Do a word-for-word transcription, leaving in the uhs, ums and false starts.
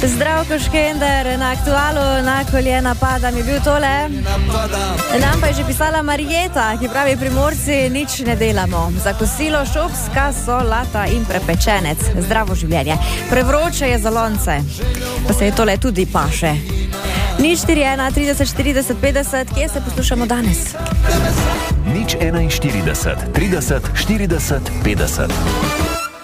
Zdravko Škender, na Aktualu, na koljena padam je bil tole. Nam pa je že pisala Marjeta, ki pravi: Primorci nič ne delamo. Za kosilo šopska solata in prepečenec. Zdravo življenje. Prevroče je za lonce. Pa se je tole tudi paše. Nič štiri ena, trideset, štirideset, petdeset, kje se poslušamo danes? Nič enainštirideset, trideset, štirideset, petdeset.